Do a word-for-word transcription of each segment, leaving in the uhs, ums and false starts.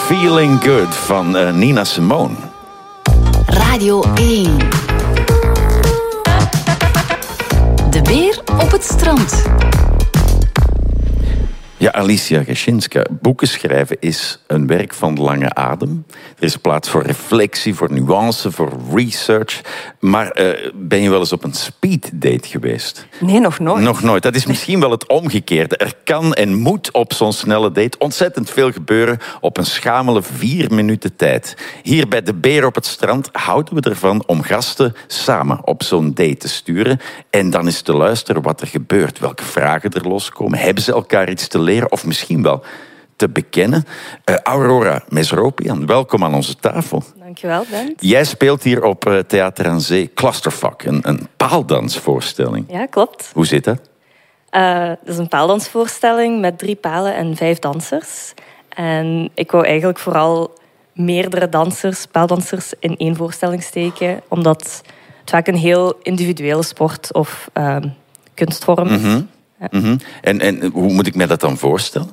Feeling Good van uh, Nina Simone. Radio één. De beer op het strand. Ja, Alicia Geschinska, boeken schrijven is een werk van lange adem. Er is plaats voor reflectie, voor nuance, voor research. Maar uh, ben je wel eens op een speeddate geweest? Nee, nog nooit. Nog nooit. Dat is misschien wel het omgekeerde. Er kan en moet op zo'n snelle date ontzettend veel gebeuren op een schamele vier minuten tijd. Hier bij De Beer op het Strand houden we ervan om gasten samen op zo'n date te sturen. En dan eens te luisteren wat er gebeurt. Welke vragen er loskomen. Hebben ze elkaar iets te leren? Of misschien wel te bekennen. Uh, Aurora Mesropian, welkom aan onze tafel. Dankjewel, Bent. Jij speelt hier op uh, Theater aan Zee Clusterfuck, een, een paaldansvoorstelling. Ja, klopt. Hoe zit dat? Uh, dat is een paaldansvoorstelling met drie palen en vijf dansers. En ik wou eigenlijk vooral meerdere dansers, paaldansers in één voorstelling steken, omdat het vaak een heel individuele sport of uh, kunstvorm is. Mm-hmm. Ja. Mm-hmm. En, en hoe moet ik me dat dan voorstellen?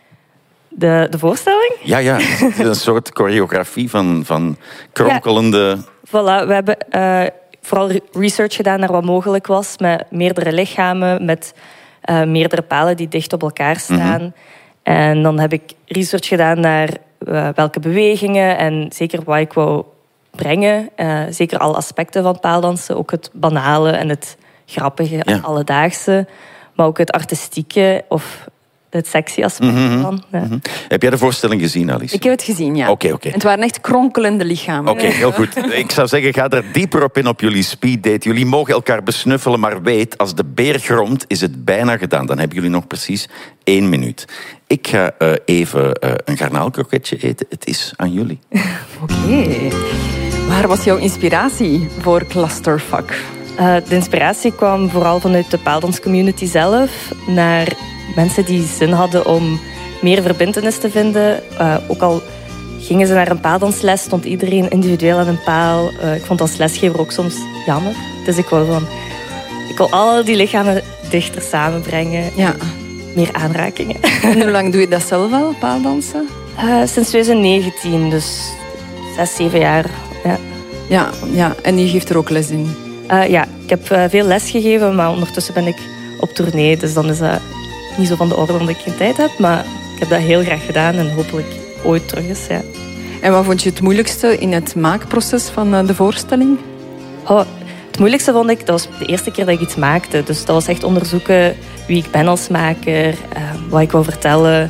De, de voorstelling? Ja, ja. Een soort choreografie van, van kronkelende... Ja. Voilà, we hebben uh, vooral research gedaan naar wat mogelijk was, met meerdere lichamen, met uh, meerdere palen die dicht op elkaar staan. Mm-hmm. En dan heb ik research gedaan naar uh, welke bewegingen en zeker wat ik wou brengen. Uh, zeker alle aspecten van paaldansen, ook het banale en het grappige, ja. alledaagse. Maar ook het artistieke of het sexy aspect mm-hmm. van. Ja. Mm-hmm. Heb jij de voorstelling gezien, Alice? Ik heb het gezien, ja. Oké, okay, oké. Okay. En het waren echt kronkelende lichamen. Oké, okay, heel goed. Ik zou zeggen, ga er dieper op in op jullie speeddate. Jullie mogen elkaar besnuffelen, maar weet, als de beer gromt, is het bijna gedaan. Dan hebben jullie nog precies één minuut. Ik ga uh, even uh, een garnaalkroketje eten. Het is aan jullie. Oké. Okay. Waar was jouw inspiratie voor Clusterfuck? Uh, de inspiratie kwam vooral vanuit de paaldanscommunity zelf, naar mensen die zin hadden om meer verbintenis te vinden. Uh, ook al gingen ze naar een paaldansles, stond iedereen individueel aan een paal. Uh, ik vond als lesgever ook soms jammer. Dus ik wou van, ik wil al die lichamen dichter samenbrengen. Ja. Meer aanrakingen. En hoe lang doe je dat zelf al, paaldansen? Uh, sinds twintig negentien, dus zes, zeven jaar. Ja. Ja, ja, en je geeft er ook les in? Uh, ja, ik heb uh, veel les gegeven, maar ondertussen ben ik op tournee. Dus dan is dat niet zo van de orde omdat ik geen tijd heb. Maar ik heb dat heel graag gedaan en hopelijk ooit terug eens. Ja. En wat vond je het moeilijkste in het maakproces van de voorstelling? Oh, het moeilijkste vond ik, dat was de eerste keer dat ik iets maakte. Dus dat was echt onderzoeken wie ik ben als maker, uh, wat ik wou vertellen.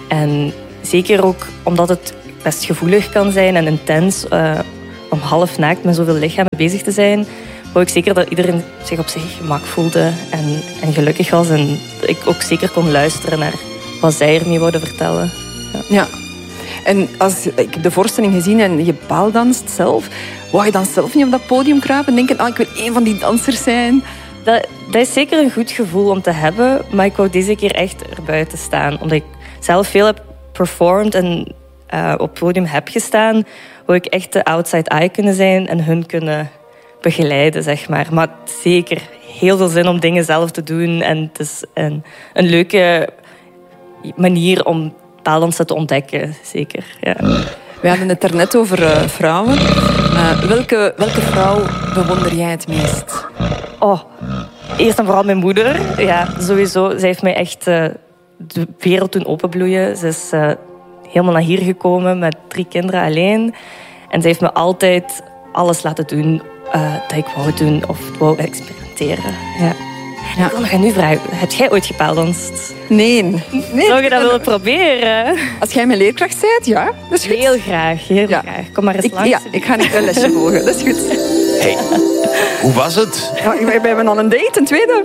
En zeker ook omdat het best gevoelig kan zijn en intens, uh, om half naakt met zoveel lichamen bezig te zijn, wou ik zeker dat iedereen zich op zich gemak voelde en, en gelukkig was. En ik ook zeker kon luisteren naar wat zij ermee wouden vertellen. Ja. Ja. En als ik heb de voorstelling gezien en je paaldanst zelf, wou je dan zelf niet op dat podium kruipen en denken, ah, ik wil één van die dansers zijn? Dat, dat is zeker een goed gevoel om te hebben, maar ik wou deze keer echt erbuiten staan. Omdat ik zelf veel heb performed en uh, op het podium heb gestaan, wou ik echt de outside eye kunnen zijn en hun kunnen begeleiden, zeg maar. Maar zeker heel veel zin om dingen zelf te doen. En het is een, een leuke manier om paaldansen te ontdekken, zeker. Ja. We hadden het er net over uh, vrouwen. Uh, welke, welke vrouw bewonder jij het meest? Oh, eerst en vooral mijn moeder. Ja, sowieso. Zij heeft mij echt uh, de wereld doen openbloeien. Ze is uh, helemaal naar hier gekomen met drie kinderen alleen. En ze heeft me altijd alles laten doen Uh, dat ik wou doen of wou experimenteren. Ja. Ja. Ik wil nog aan u vragen, heb jij ooit gepaaldanst? Nee. nee. Zou je dat willen proberen? Als jij mijn leerkracht bent, ja. Dat is goed. Heel graag, heel ja. graag. Kom maar eens ik, langs. Ja, ik ga niet een lesje volgen, dat is goed. Hey, hoe was het? Ja, we hebben al een date, een tweede.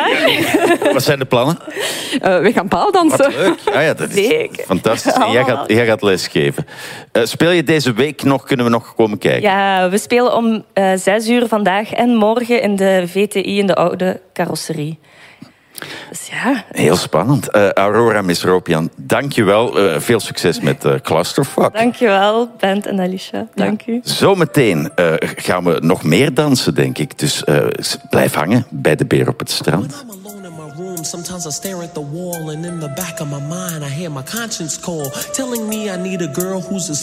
Ah, wat zijn de plannen? Uh, we gaan paaldansen. Wat leuk. Ah, ja, dat is Zeker. fantastisch. En jij gaat, jij gaat lesgeven. Uh, speel je deze week nog? Kunnen we nog komen kijken? Ja, we spelen om uh, zes uur vandaag en morgen in de V T I in de oude carrosserie. Dus ja. Heel spannend. Uh, Aurora Mesropian, dank je wel. Uh, veel succes met uh, Clusterfuck. Dank je wel, Bent en Alicia. Dank ja. u. Zometeen uh, gaan we nog meer dansen, denk ik. Dus uh, blijf hangen bij De Beer op het Strand. room, sometimes I stare at the wall, and in the back of my mind I hear my conscience call, telling me I need a girl who's as